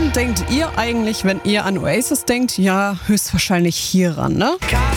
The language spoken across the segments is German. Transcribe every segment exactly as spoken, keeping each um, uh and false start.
Woran denkt ihr eigentlich, wenn ihr an Oasis denkt? Ja, höchstwahrscheinlich hieran, ne?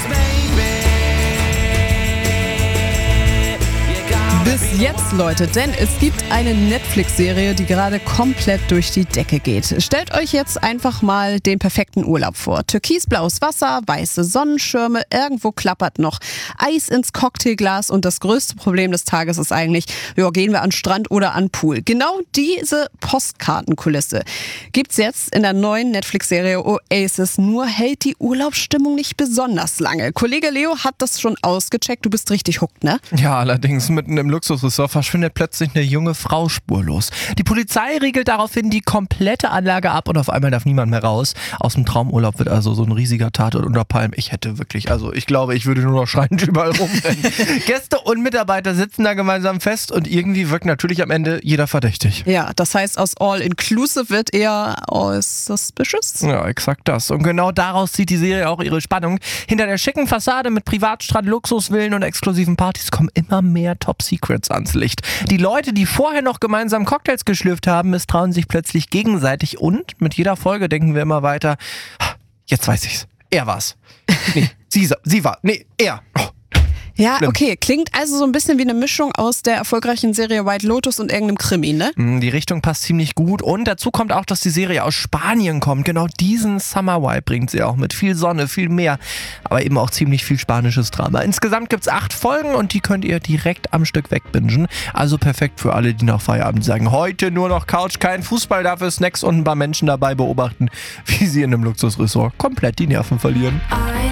Bis jetzt, Leute, denn es gibt eine Netflix-Serie, die gerade komplett durch die Decke geht. Stellt euch jetzt einfach mal den perfekten Urlaub vor. Türkisblaues Wasser, weiße Sonnenschirme, irgendwo klappert noch Eis ins Cocktailglas und das größte Problem des Tages ist eigentlich, ja, gehen wir an Strand oder an Pool. Genau diese Postkartenkulisse gibt's jetzt in der neuen Netflix-Serie Oasis, nur hält die Urlaubsstimmung nicht besonders lange. Kollege Leo hat das schon ausgecheckt, du bist richtig hooked, ne? Ja, allerdings mitten im Luxusressort verschwindet plötzlich eine junge Frau spurlos. Die Polizei riegelt daraufhin die komplette Anlage ab und auf einmal darf niemand mehr raus. Aus dem Traumurlaub wird also so ein riesiger Tatort unter Palmen. Ich hätte wirklich, also ich glaube, ich würde nur noch schreiend überall rumrennen. Gäste und Mitarbeiter sitzen da gemeinsam fest und irgendwie wirkt natürlich am Ende jeder verdächtig. Ja, das heißt, aus All-Inclusive wird eher aus Suspicious. Ja, exakt das. Und genau daraus zieht die Serie auch ihre Spannung. Hinter der schicken Fassade mit Privatstrand, Luxusvillen und exklusiven Partys kommen immer mehr Top-Secrets ans Licht. Die Leute, die vorher noch gemeinsam Cocktails geschlürft haben, misstrauen sich plötzlich gegenseitig und mit jeder Folge denken wir immer weiter, jetzt weiß ich's. Er war's. Nee, sie, sie war. Nee, er. Oh. Ja, okay. Klingt also so ein bisschen wie eine Mischung aus der erfolgreichen Serie White Lotus und irgendeinem Krimi, ne? Die Richtung passt ziemlich gut und dazu kommt auch, dass die Serie aus Spanien kommt. Genau diesen Summer Vibe bringt sie auch mit. Viel Sonne, viel Meer, aber eben auch ziemlich viel spanisches Drama. Insgesamt gibt's acht Folgen und die könnt ihr direkt am Stück wegbingen. Also perfekt für alle, die nach Feierabend sagen, heute nur noch Couch, kein Fußball, dafür Snacks und ein paar Menschen dabei beobachten, wie sie in einem Luxusressort komplett die Nerven verlieren.